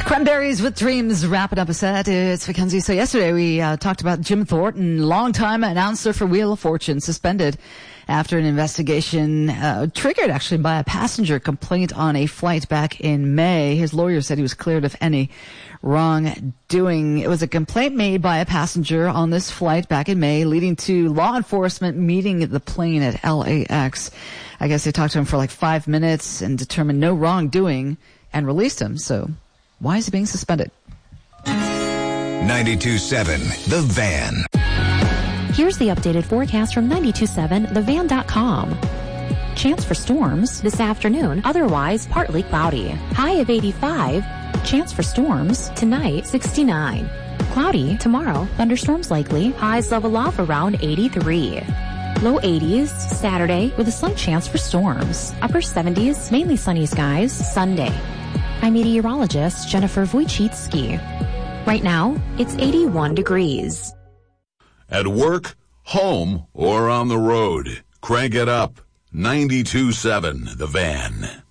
Cranberries with Dreams, wrapping up a set. It's Mackenzie. So yesterday we talked about Jim Thornton, longtime announcer for Wheel of Fortune, suspended after an investigation triggered actually by a passenger complaint on a flight back in May. His lawyer said he was cleared of any wrongdoing. It was a complaint made by a passenger on this flight back in May, leading to law enforcement meeting the plane at LAX. I guess they talked to him for like 5 minutes and determined no wrongdoing and released him. So why is he being suspended? 92.7 The Van. Here's the updated forecast from 92.7thevan.com. Chance for storms this afternoon, otherwise partly cloudy. High of 85. Chance for storms tonight, 69. Cloudy tomorrow, thunderstorms likely. Highs level off around 83. Low 80s Saturday with a slight chance for storms. Upper 70s, mainly sunny skies Sunday. I'm meteorologist Jennifer Wojcicki. Right now, it's 81 degrees. At work, home, or on the road, crank it up. 92.7 The Van.